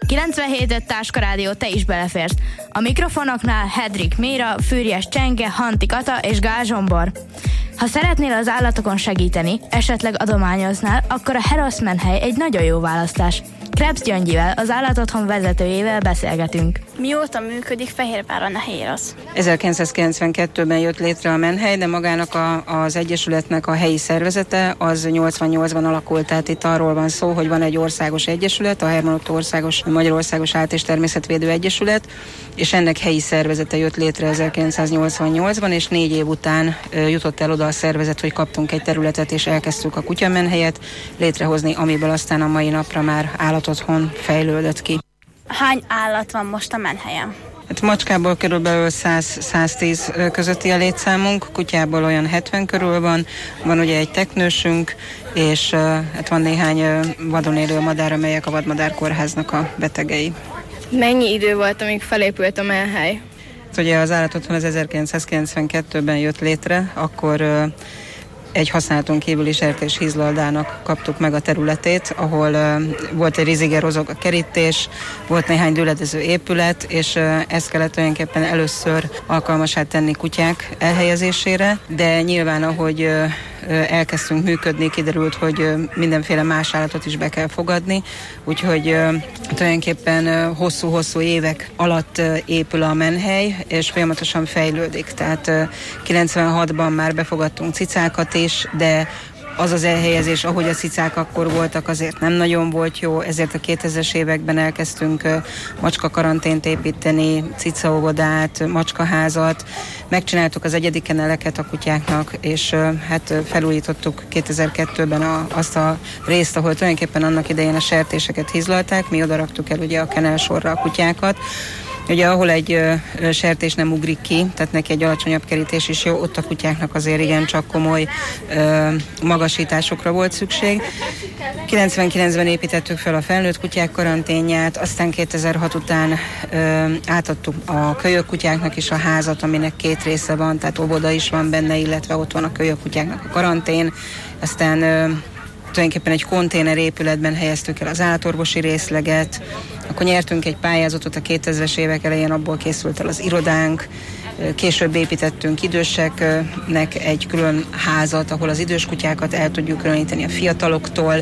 97.5 Táska Rádió, te is beleférsz. A mikrofonoknál Hedrik Méra, Fűrjes Csenge, Hanti Kata és Gál Zsombor. Ha szeretnél az állatokon segíteni, esetleg adományoznál, akkor a Herosz menhely egy nagyon jó választás. Krebs Gyöngyivel, az állatotthon vezetőjével beszélgetünk. Mióta működik Fehérváron a Herosz? 1992-ben jött létre a menhely, de magának az egyesületnek a helyi szervezete az 88-ban alakult, tehát itt arról van szó, hogy van egy országos egyesület, a Herman Ottó Országos Magyarországos Állat- és Természetvédő Egyesület, és ennek helyi szervezete jött létre 1988-ban, és 4 év után jutott el oda a szervezet, hogy kaptunk egy területet, és elkezdtük a kutyamenhelyet létrehozni, amiből aztán a mai napra már állatotthon fejlődött ki. Hány állat van most a menhelyen? Hát macskából körülbelül 100-110 közötti a létszámunk, kutyából olyan 70 körül van ugye egy teknősünk, és hát van néhány vadon élő madár, amelyek a vadmadárkórháznak a betegei. Mennyi idő volt, amíg felépült a menhely? Ugye az állatotthon az 1992-ben jött létre, akkor egy használaton kívüli sertéshízlaldának kaptuk meg a területét, ahol volt egy rizige rozog a kerítés, volt néhány dőledező épület, és ezt kellett tulajdonképpen először alkalmassá tenni kutyák elhelyezésére, de nyilván ahogy elkezdtünk működni, kiderült, hogy mindenféle más állatot is be kell fogadni, úgyhogy tulajdonképpen hosszú-hosszú évek alatt épül a menhely, és folyamatosan fejlődik. Tehát 96-ban már befogadtunk cicákat is, de az az elhelyezés, ahogy a cicák akkor voltak, azért nem nagyon volt jó, ezért a 2000-es években elkezdtünk macskakarantént építeni, cicaóvodát, macskaházat, megcsináltuk az egyedi kenneleket a kutyáknak, és hát felújítottuk 2002-ben azt a részt, ahol tulajdonképpen annak idején a sertéseket hízlalták, mi odaraktuk el ugye a kennelsorra a kutyákat. Ugye ahol egy sertés nem ugrik ki, tehát neki egy alacsonyabb kerítés is jó, ott a kutyáknak azért igen csak komoly magasításokra volt szükség. 99-ben építettük fel a felnőtt kutyák karanténját, aztán 2006 után átadtuk a kölyök kutyáknak is a házat, aminek 2 része van, tehát óvoda is van benne, illetve ott van a kölyök kutyáknak a karantén, aztán tulajdonképpen egy konténer épületben helyeztük el az állatorvosi részleget, akkor nyertünk egy pályázatot a 2000-es évek elején, abból készült el az irodánk, később építettünk időseknek egy külön házat, ahol az idős kutyákat el tudjuk különíteni a fiataloktól,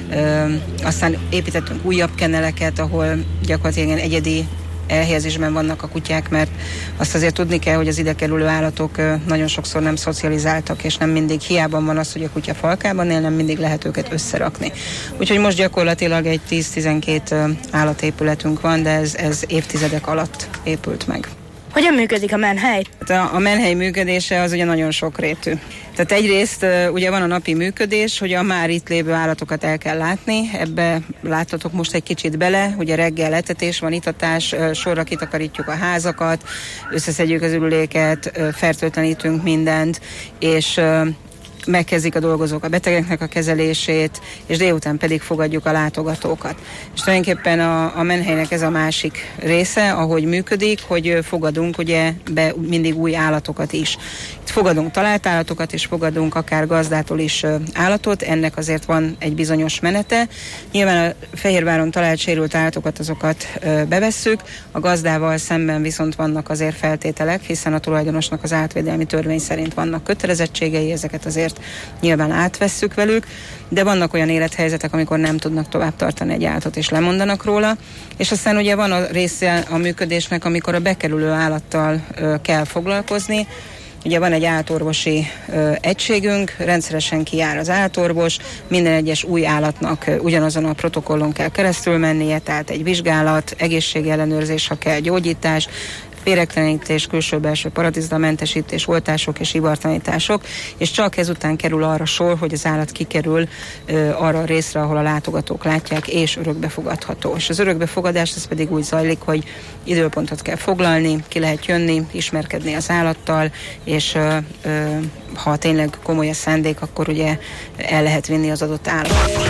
aztán építettünk újabb kenneleket, ahol gyakorlatilag ilyen egyedi elhelyezésben vannak a kutyák, mert azt azért tudni kell, hogy az ide kerülő állatok nagyon sokszor nem szocializáltak, és nem mindig hiába van az, hogy a kutya falkában él, nem mindig lehet őket összerakni. Úgyhogy most gyakorlatilag egy 10-12 állatépületünk van, de ez évtizedek alatt épült meg. Hogyan működik a menhely? A menhely működése az ugye nagyon sokrétű. Tehát egyrészt ugye van a napi működés, hogy a már itt lévő állatokat el kell látni, ebbe láttatok most egy kicsit bele, ugye reggel etetés van, itatás, sorra kitakarítjuk a házakat, összeszedjük az ürüléket, fertőtlenítünk mindent, és megkezdik a dolgozók a betegeknek a kezelését, és délután pedig fogadjuk a látogatókat. És tulajdonképpen a menhelynek ez a másik része, ahogy működik, hogy fogadunk ugye be mindig új állatokat is. Itt fogadunk talált állatokat, és fogadunk akár gazdától is állatot, ennek azért van egy bizonyos menete. Nyilván a Fehérváron talált sérült állatokat, azokat bevesszük, a gazdával szemben viszont vannak azért feltételek, hiszen a tulajdonosnak az állatvédelmi törvény szerint vannak kötelezettségei, ezeket azért nyilván átvesszük velük, de vannak olyan élethelyzetek, amikor nem tudnak tovább tartani egy állatot, és lemondanak róla, és aztán ugye van a része a működésnek, amikor a bekerülő állattal kell foglalkozni. Ugye van egy állatorvosi egységünk, rendszeresen kijár az állatorvos, minden egyes új állatnak ugyanazon a protokollon kell keresztül mennie, tehát egy vizsgálat, egészségellenőrzés, ha kell gyógyítás, féregtelenítés, külső-belső parazitamentesítés, oltások és ivartanítások, és csak ezután kerül arra sor, hogy az állat kikerül arra a részre, ahol a látogatók látják, és örökbefogadható. És az örökbefogadás ez pedig úgy zajlik, hogy időpontot kell foglalni, ki lehet jönni, ismerkedni az állattal, és ha tényleg komoly a szándék, akkor ugye el lehet vinni az adott állatot.